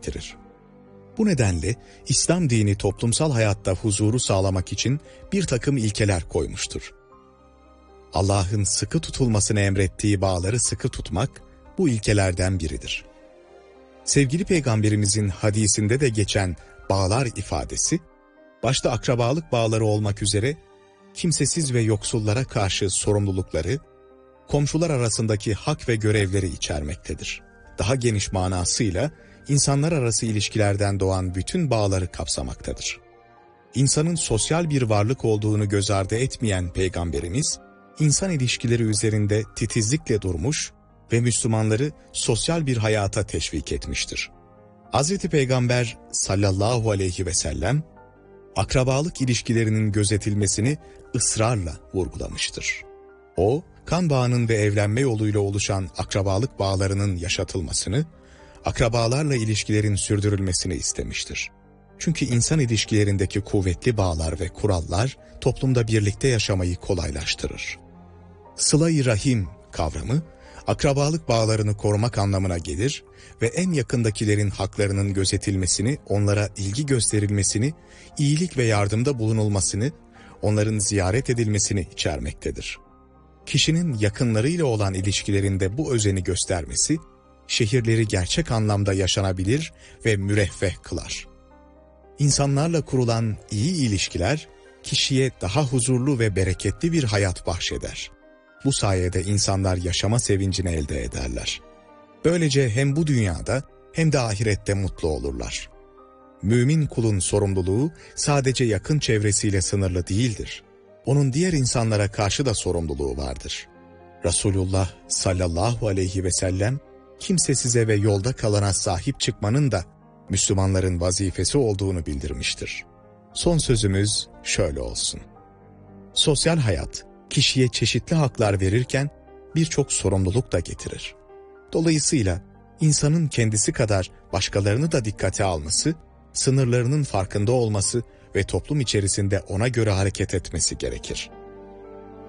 gerektirir. Bu nedenle İslam dini toplumsal hayatta huzuru sağlamak için bir takım ilkeler koymuştur. Allah'ın sıkı tutulmasını emrettiği bağları sıkı tutmak bu ilkelerden biridir. Sevgili Peygamberimizin hadisinde de geçen bağlar ifadesi, başta akrabalık bağları olmak üzere kimsesiz ve yoksullara karşı sorumlulukları, komşular arasındaki hak ve görevleri içermektedir. Daha geniş manasıyla insanlar arası ilişkilerden doğan bütün bağları kapsamaktadır. İnsanın sosyal bir varlık olduğunu göz ardı etmeyen Peygamberimiz, insan ilişkileri üzerinde titizlikle durmuş ve Müslümanları sosyal bir hayata teşvik etmiştir. Hazreti Peygamber sallallahu aleyhi ve sellem, akrabalık ilişkilerinin gözetilmesini ısrarla vurgulamıştır. O, kan bağının ve evlenme yoluyla oluşan akrabalık bağlarının yaşatılmasını, akrabalarla ilişkilerin sürdürülmesini istemiştir. Çünkü insan ilişkilerindeki kuvvetli bağlar ve kurallar toplumda birlikte yaşamayı kolaylaştırır. Sıla-i Rahim kavramı, akrabalık bağlarını korumak anlamına gelir ve en yakındakilerin haklarının gözetilmesini, onlara ilgi gösterilmesini, iyilik ve yardımda bulunulmasını, onların ziyaret edilmesini içermektedir. Kişinin yakınlarıyla olan ilişkilerinde bu özeni göstermesi, şehirleri gerçek anlamda yaşanabilir ve müreffeh kılar. İnsanlarla kurulan iyi ilişkiler, kişiye daha huzurlu ve bereketli bir hayat bahşeder. Bu sayede insanlar yaşama sevincini elde ederler. Böylece hem bu dünyada hem de ahirette mutlu olurlar. Mümin kulun sorumluluğu sadece yakın çevresiyle sınırlı değildir. Onun diğer insanlara karşı da sorumluluğu vardır. Resulullah sallallahu aleyhi ve sellem, kimsesize ve yolda kalana sahip çıkmanın da Müslümanların vazifesi olduğunu bildirmiştir. Son sözümüz şöyle olsun. Sosyal hayat, kişiye çeşitli haklar verirken birçok sorumluluk da getirir. Dolayısıyla insanın kendisi kadar başkalarını da dikkate alması, sınırlarının farkında olması ve toplum içerisinde ona göre hareket etmesi gerekir.